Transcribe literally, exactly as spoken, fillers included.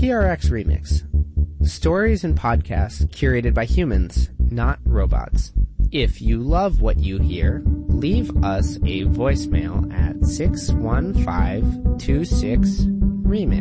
P R X Remix. Stories and podcasts curated by humans, not robots. If you love what you hear, leave us a voicemail at six one five two six remix.